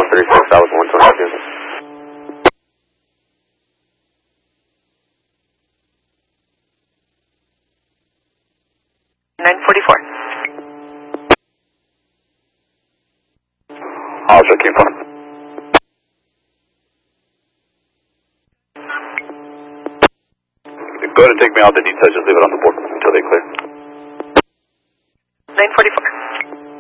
36, that was 122. 944. Also keep on. Go ahead and take me out the details, just leave it on the board until they clear. 944.